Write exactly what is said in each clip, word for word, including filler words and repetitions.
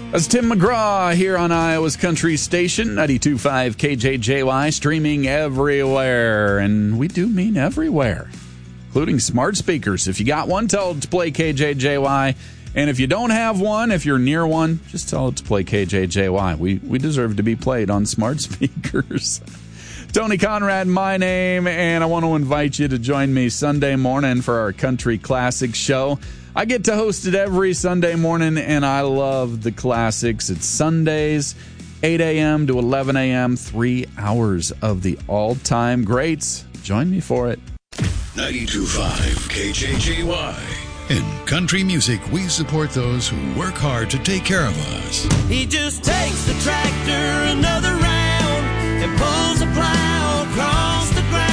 That's Tim McGraw here on Iowa's Country Station, ninety-two point five K J J Y, streaming everywhere. And we do mean everywhere, including smart speakers. If you got one, tell it to play K J J Y. And if you don't have one, if you're near one, just tell it to play K J J Y. We, we deserve to be played on smart speakers. Tony Conrad, my name, and I want to invite you to join me Sunday morning for our Country Classics show. I get to host it every Sunday morning, and I love the classics. It's Sundays, eight a.m. to eleven a.m., three hours of the all-time greats. Join me for it. ninety-two point five K J J Y. In country music, we support those who work hard to take care of us. He just takes the tractor another round and pulls a plow across the ground.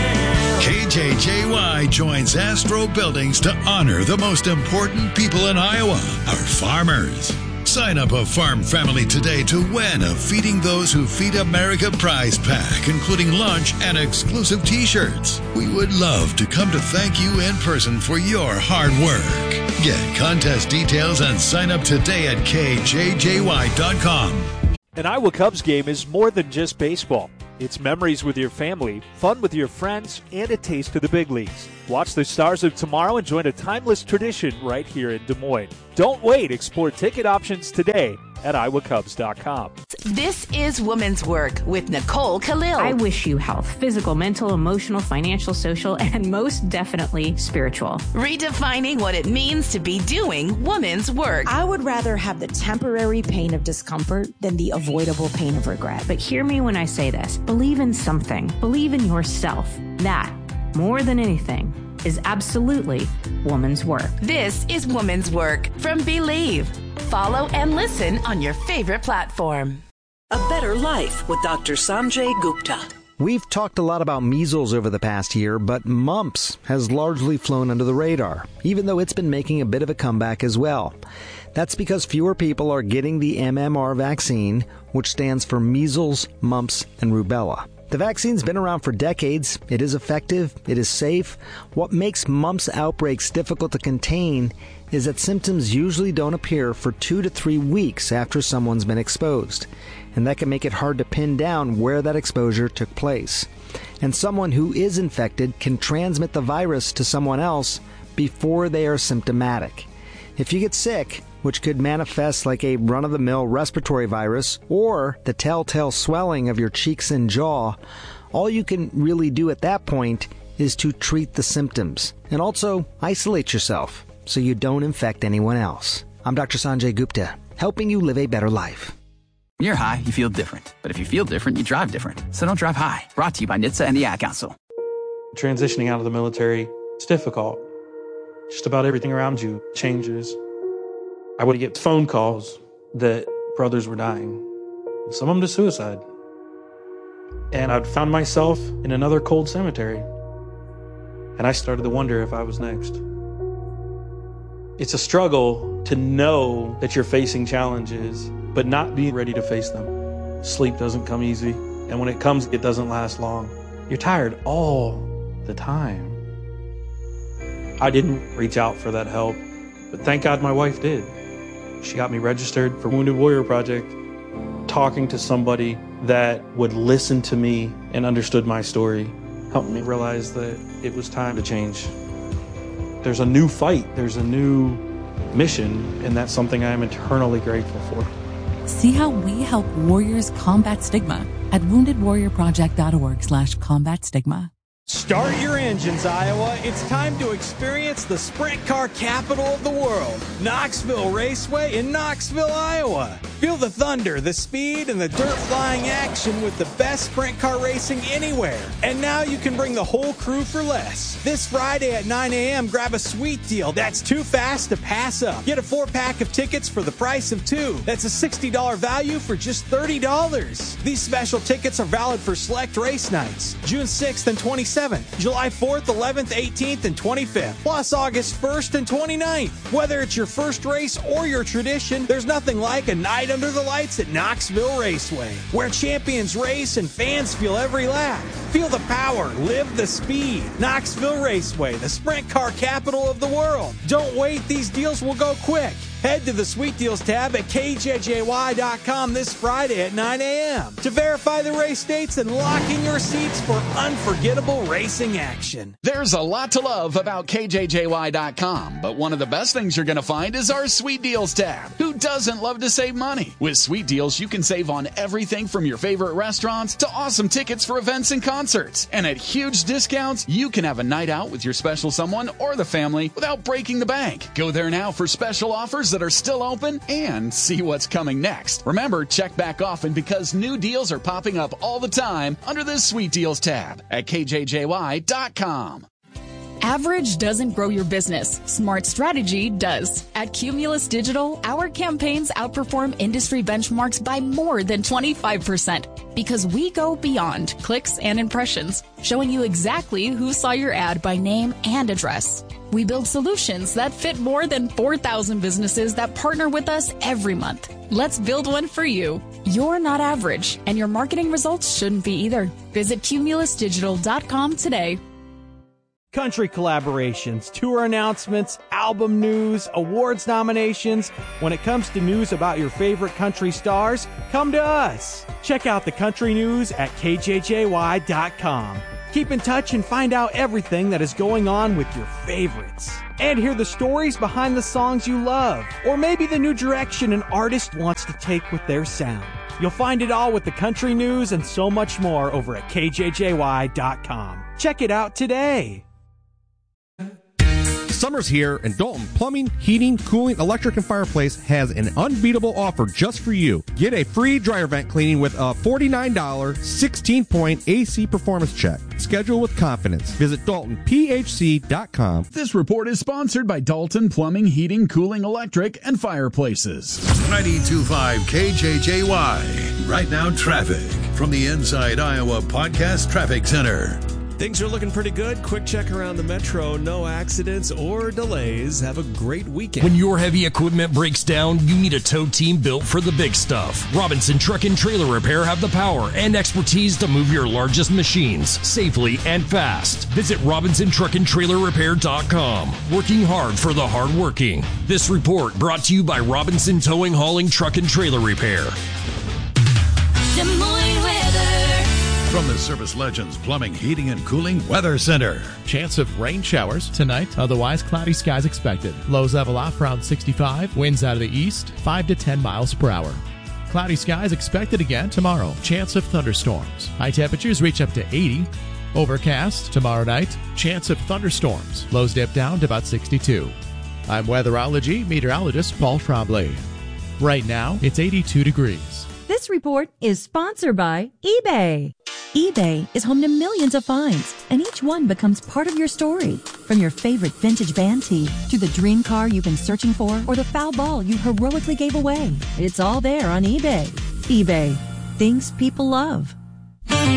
K J J Y joins Astro Buildings to honor the most important people in Iowa, our farmers. Sign up a farm family today to win a Feeding Those Who Feed America prize pack, including lunch and exclusive t-shirts. We would love to come to thank you in person for your hard work. Get contest details and sign up today at K J J Y dot com. An Iowa Cubs game is more than just baseball. It's memories with your family, fun with your friends, and a taste of the big leagues. Watch the Stars of Tomorrow and join a timeless tradition right here in Des Moines. Don't wait. Explore ticket options today at iowa cubs dot com. This is Woman's Work with Nicole Khalil. I wish you health, physical, mental, emotional, financial, social, and most definitely spiritual. Redefining what it means to be doing woman's work. I would rather have the temporary pain of discomfort than the avoidable pain of regret. But hear me when I say this. Believe in something. Believe in yourself. That, more than anything, is absolutely woman's work. This is Woman's Work from Believe. Follow and listen on your favorite platform. A Better Life with Doctor Sanjay Gupta. We've talked a lot about measles over the past year, but mumps has largely flown under the radar, even though it's been making a bit of a comeback as well. That's because fewer people are getting the M M R vaccine, which stands for measles, mumps, and rubella. The vaccine's been around for decades. It is effective. It is safe. What makes mumps outbreaks difficult to contain is that symptoms usually don't appear for two to three weeks after someone's been exposed. And that can make it hard to pin down where that exposure took place. And someone who is infected can transmit the virus to someone else before they are symptomatic. If you get sick, which could manifest like a run-of-the-mill respiratory virus or the telltale swelling of your cheeks and jaw, all you can really do at that point is to treat the symptoms and also isolate yourself so you don't infect anyone else. I'm Doctor Sanjay Gupta, helping you live a better life. When you're high, you feel different. But if you feel different, you drive different. So don't drive high. Brought to you by N H T S A and the Ad Council. Transitioning out of the military, it's difficult. Just about everything around you changes. I would get phone calls that brothers were dying, some of them to suicide. And I'd found myself in another cold cemetery. And I started to wonder if I was next. It's a struggle to know that you're facing challenges, but not be ready to face them. Sleep doesn't come easy. And when it comes, it doesn't last long. You're tired all the time. I didn't reach out for that help, but thank God my wife did. She got me registered for Wounded Warrior Project. Talking to somebody that would listen to me and understood my story helped me realize that it was time to change. There's a new fight, there's a new mission, and that's something I'm eternally grateful for. See how we help warriors combat stigma at wounded warrior project dot org slash combat stigma. Start your engines, Iowa. It's time to experience the sprint car capital of the world, Knoxville Raceway in Knoxville, Iowa. Feel the thunder, the speed, and the dirt-flying action with the best sprint car racing anywhere. And now you can bring the whole crew for less. This Friday at nine a.m., grab a sweet deal that's too fast to pass up. Get a four-pack of tickets for the price of two. That's a sixty dollars value for just thirty dollars. These special tickets are valid for select race nights, June sixth and twenty-seventh, July fourth, eleventh, eighteenth, and twenty-fifth, plus August first and twenty-ninth. Whether it's your first race or your tradition, there's nothing like a night under the lights at Knoxville Raceway, where champions race and fans feel every lap. Feel the power, live the speed. Knoxville Raceway, the sprint car capital of the world. Don't wait, these deals will go quick. Head to the Sweet Deals tab at K J J Y dot com this Friday at nine a.m. to verify the race dates and lock in your seats for unforgettable racing action. There's a lot to love about K J J Y dot com, but one of the best things you're going to find is our Sweet Deals tab. Who doesn't love to save money? With Sweet Deals, you can save on everything from your favorite restaurants to awesome tickets for events and concerts. And at huge discounts, you can have a night out with your special someone or the family without breaking the bank. Go there now for special offers that are still open and see what's coming next. Remember, check back often because new deals are popping up all the time under this Sweet Deals tab at K J J Y dot com. Average doesn't grow your business. Smart strategy does. At Cumulus Digital, our campaigns outperform industry benchmarks by more than twenty-five percent because we go beyond clicks and impressions, showing you exactly who saw your ad by name and address. We build solutions that fit more than four thousand businesses that partner with us every month. Let's build one for you. You're not average, and your marketing results shouldn't be either. Visit Cumulus Digital dot com today. Country collaborations, tour announcements, album news, awards nominations. When it comes to news about your favorite country stars, come to us. Check out the country news at K J J Y dot com. Keep in touch and find out everything that is going on with your favorites. And hear the stories behind the songs you love, or maybe the new direction an artist wants to take with their sound. You'll find it all with the country news and so much more over at K J J Y dot com. Check it out today. Summer's here, and Dalton Plumbing, Heating, Cooling, Electric, and Fireplace has an unbeatable offer just for you. Get a free dryer vent cleaning with a forty-nine dollars sixteen-point A C performance check. Schedule with confidence. Visit Dalton P H C dot com. This report is sponsored by Dalton Plumbing, Heating, Cooling, Electric, and Fireplaces. ninety-two point five K J J Y. Right now, traffic from the Inside Iowa Podcast Traffic Center. Things are looking pretty good. Quick check around the metro. No accidents or delays. Have a great weekend. When your heavy equipment breaks down, you need a tow team built for the big stuff. Robinson Truck and Trailer Repair have the power and expertise to move your largest machines safely and fast. Visit Robinson Truck and Trailer Repair dot com. Working hard for the hardworking. This report brought to you by Robinson Towing, Hauling, Truck and Trailer Repair. Des Moines weather. From the Service Legends Plumbing, Heating, and Cooling Weather Center. Chance of rain showers tonight. Otherwise, cloudy skies expected. Lows level off around sixty-five. Winds out of the east, five to ten miles per hour. Cloudy skies expected again tomorrow. Chance of thunderstorms. High temperatures reach up to eighty. Overcast tomorrow night. Chance of thunderstorms. Lows dip down to about sixty-two. I'm weatherology meteorologist Paul Trombley. Right now, it's eighty-two degrees. This report is sponsored by eBay. eBay is home to millions of finds, and each one becomes part of your story. From your favorite vintage van tee to the dream car you've been searching for or the foul ball you heroically gave away. It's all there on eBay. eBay. Things people love.